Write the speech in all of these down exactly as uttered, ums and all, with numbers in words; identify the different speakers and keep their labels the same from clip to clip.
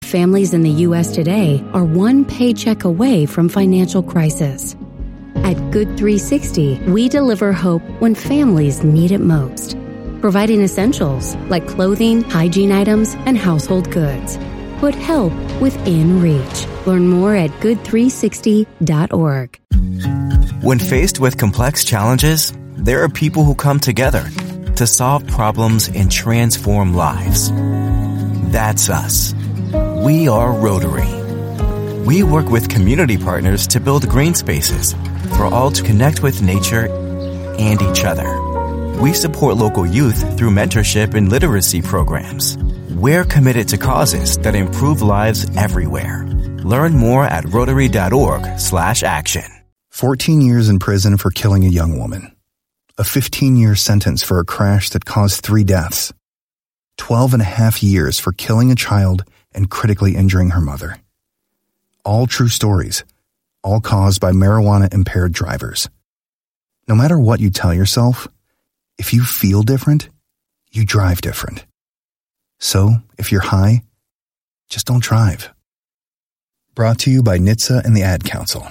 Speaker 1: Families in the U S today are one paycheck away from financial crisis. At Good three sixty, we deliver hope when families need it most, providing essentials like clothing, hygiene items, and household goods. Put help within reach. Learn more at good three sixty dot org.
Speaker 2: When faced with complex challenges, there are people who come together to solve problems and transform lives. That's us. We are Rotary. We work with community partners to build green spaces for all to connect with nature and each other. We support local youth through mentorship and literacy programs. We're committed to causes that improve lives everywhere. Learn more at rotary.org slash action.
Speaker 3: fourteen years in prison for killing a young woman. A fifteen-year sentence for a crash that caused three deaths. twelve and a half years for killing a child and critically injuring her mother. All true stories, all caused by marijuana-impaired drivers. No matter what you tell yourself, if you feel different, you drive different. So, if you're high, just don't drive. Brought to you by N H T S A and the Ad Council.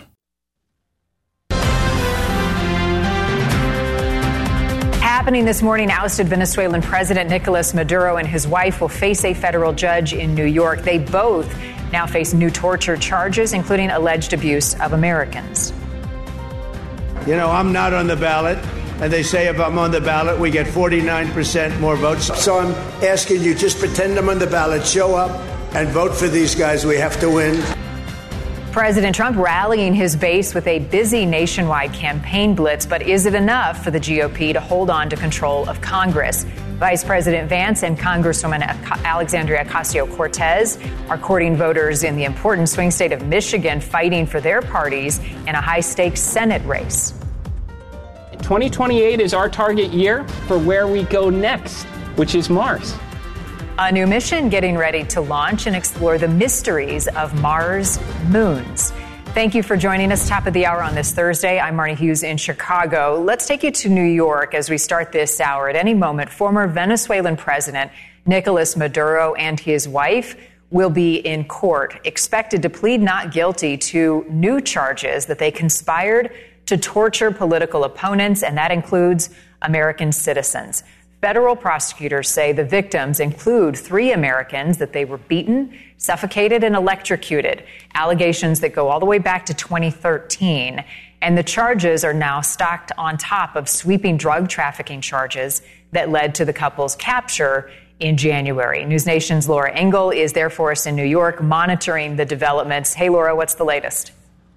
Speaker 4: Happening this morning, ousted Venezuelan President Nicolas Maduro and his wife will face a federal judge in New York. They both now face new torture charges, including alleged abuse of Americans.
Speaker 5: You know, I'm not on the ballot, and they say if I'm on the ballot, we get forty-nine percent more votes. So I'm asking you, just pretend I'm on the ballot, show up, and vote for these guys. We have to win.
Speaker 4: President Trump rallying his base with a busy nationwide campaign blitz, but is it enough for the G O P to hold on to control of Congress? Vice President Vance and Congresswoman Alexandria Ocasio-Cortez are courting voters in the important swing state of Michigan, fighting for their parties in a high-stakes Senate race.
Speaker 6: twenty twenty-eight is our target year for where we go next, which is Mars.
Speaker 4: A new mission getting ready to launch and explore the mysteries of Mars moons. Thank you for joining us. Top of the hour on this Thursday. I'm Marnie Hughes in Chicago. Let's take you to New York as we start this hour. At any moment, former Venezuelan President Nicolas Maduro and his wife will be in court, expected to plead not guilty to new charges that they conspired to torture political opponents, and that includes American citizens. Federal prosecutors say the victims include three Americans, that they were beaten, suffocated, and electrocuted. Allegations that go all the way back to twenty thirteen. And the charges are now stacked on top of sweeping drug trafficking charges that led to the couple's capture in January. News Nation's Laura Engel is there for us in New York, monitoring the developments. Hey, Laura, what's the latest?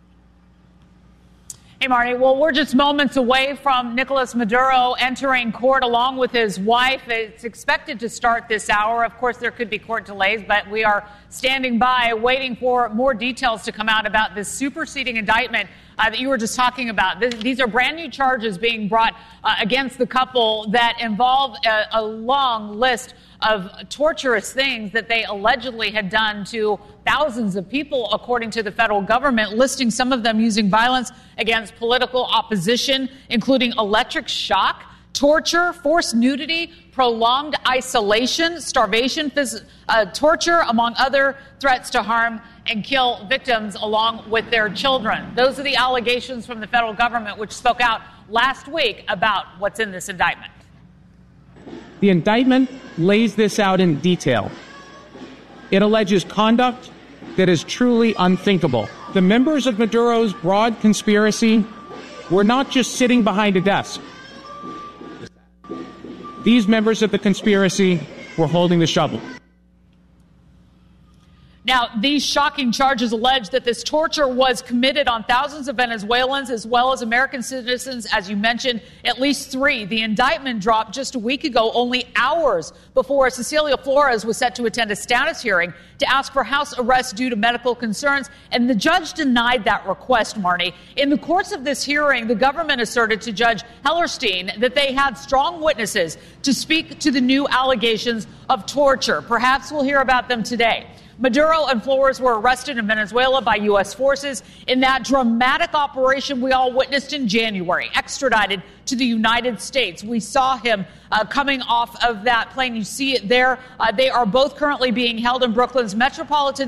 Speaker 7: Hey, Marnie. Well, we're just moments away from Nicolas Maduro entering court along with his wife. It's expected to start this hour. Of course, there could be court delays, but we are standing by waiting for more details to come out about this superseding indictment uh, that you were just talking about. This, these are brand new charges being brought uh, against the couple that involve a, a long list of torturous things that they allegedly had done to thousands of people, according to the federal government, listing some of them using violence against political opposition, including electric shock, torture, forced nudity, prolonged isolation, starvation, phys- uh, torture, among other threats to harm and kill victims along with their children. Those are the allegations from the federal government, which spoke out last week about what's in this indictment.
Speaker 8: The indictment lays this out in detail. It alleges conduct that is truly unthinkable. The members of Maduro's broad conspiracy were not just sitting behind a desk. These members of the conspiracy were holding the shovel.
Speaker 7: Now, these shocking charges allege that this torture was committed on thousands of Venezuelans as well as American citizens, as you mentioned, at least three. The indictment dropped just a week ago, only hours before Cecilia Flores was set to attend a status hearing to ask for house arrest due to medical concerns, and the judge denied that request, Marnie. In the course of this hearing, the government asserted to Judge Hellerstein that they had strong witnesses to speak to the new allegations of torture. Perhaps we'll hear about them today. Maduro and Flores were arrested in Venezuela by U S forces in that dramatic operation we all witnessed in January, extradited to the United States. We saw him uh, coming off of that plane. You see it there. Uh, they are both currently being held in Brooklyn's Metropolitan